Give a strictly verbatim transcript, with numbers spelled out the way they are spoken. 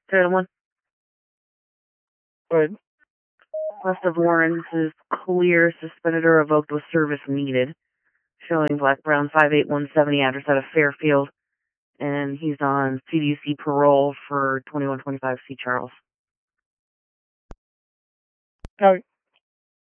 Third one. Good. List of warrants is clear, suspended or revoked with service needed. Showing Black Brown five eight one seventy, address out of Fairfield. And he's on C D C parole for twenty-one twenty-five C. Charles. All right.